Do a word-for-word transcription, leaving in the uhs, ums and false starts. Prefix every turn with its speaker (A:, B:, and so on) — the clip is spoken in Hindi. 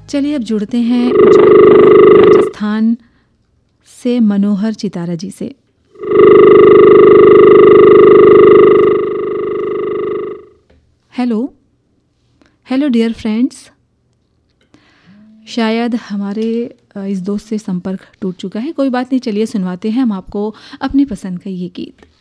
A: चलिए अब जुड़ते हैं जयपुर राजस्थान से मनोहर चितारा जी से। हेलो हेलो डियर फ्रेंड्स, शायद हमारे इस दोस्त से संपर्क टूट चुका है। कोई बात नहीं, चलिए सुनवाते हैं हम आपको अपनी पसंद का ये गीत।